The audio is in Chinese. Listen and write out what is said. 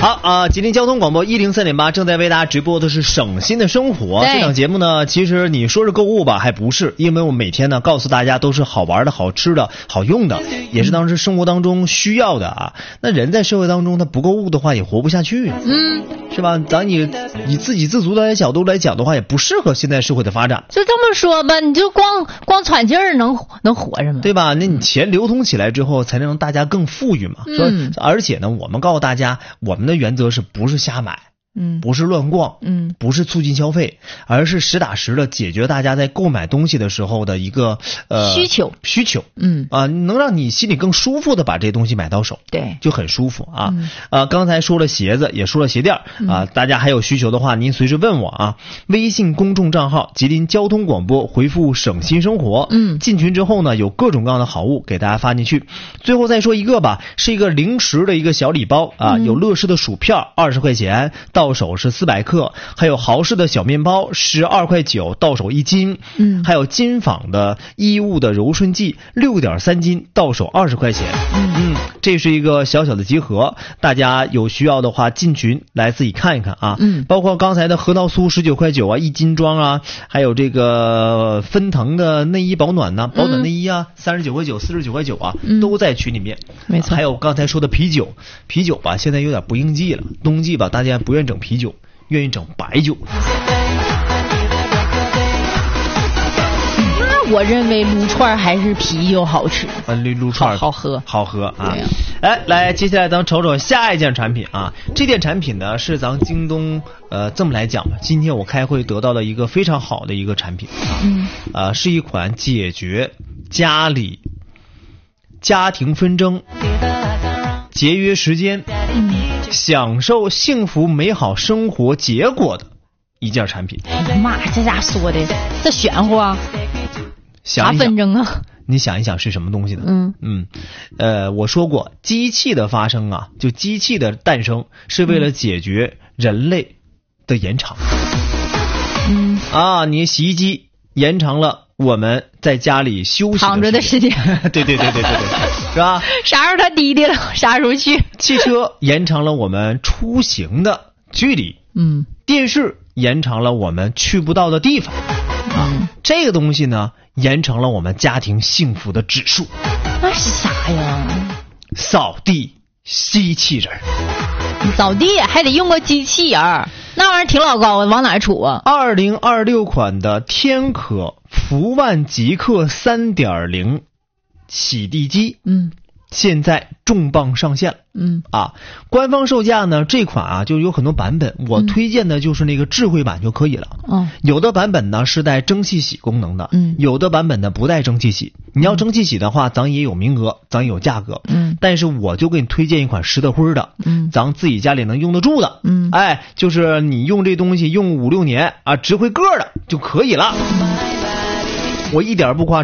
好吉林交通广播103.8正在为大家直播的是省心的生活。这档节目呢，其实你说是购物吧，还不是，因为我每天呢告诉大家都是好玩的、好吃的、好用的，也是当时生活当中需要的啊。那人在社会当中他不购物的话也活不下去，是吧？咱以自给自足的角度来讲的话，也不适合现在社会的发展。 就这么说吧，你就光喘气儿能活着吗？ 对吧？那你钱流通起来之后，才能让大家更富裕嘛。而且呢，我们告诉大家，我们的原则是不是瞎买？不是乱逛，不是促进消费，而是实打实的解决大家在购买东西的时候的一个需求，能让你心里更舒服的把这些东西买到手， 对， 就很舒服啊。刚才说了鞋子，也说了鞋垫啊，大家还有需求的话，您随时问我啊。微信公众账号吉林交通广播，回复省心生活，进群之后呢，有各种各样的好物给大家发进去。最后再说一个吧，是一个零食的一个小礼包啊，有乐事的薯片20块钱到手是400克，还有豪氏的小面包12块9到手1斤，还有金纺的衣物的柔顺剂6.3斤到手20块钱。这是一个小小的集合，大家有需要的话进群来自己看一看啊。包括刚才的核桃酥19块9啊1斤装啊，还有这个芬腾的内衣保暖呢，保暖内衣啊39块9 49块9啊，都在群里面。 没错。 还有刚才说的啤酒吧，现在有点不应季了，冬季吧大家不愿意整啤酒，愿意整白酒。 那我认为撸串还是啤酒好吃， 撸串好喝啊。来，接下来咱瞅瞅下一件产品啊。这件产品呢是咱京东这么来讲吧，今天我开会得到了一个非常好的一个产品是一款解决家里家庭纷争、节约时间、享受幸福美好生活结果的一件产品。 哎呀妈，这家说的这玄乎啊，啥纷争啊？ 你想一想是什么东西呢？我说过，机器的发生啊，就机器的诞生是为了解决人类的延长。你洗衣机延长了我们在家里休息躺着的时间。 对，是吧？ 啥时候他滴滴了，啥时候去？ 汽车延长了我们出行的距离。电视延长了我们去不到的地方。这个东西呢，延长了我们家庭幸福的指数。 那是啥呀？ 扫地机器人。 扫地还得用个机器人，那玩意儿挺老高的，往哪杵啊 ？2026款的天可福万极客 3.0 洗地机，现在重磅上线了。官方售价呢，这款就有很多版本，我推荐的就是那个智慧版就可以了。有的版本呢是带蒸汽洗功能的，有的版本呢不带蒸汽洗。你要蒸汽洗的话，咱也有名额，咱也有价格。但是我就给你推荐一款实得灰的，咱自己家里能用得住的。就是你用这东西用5-6年啊，值回个的就可以了。我一点不夸张。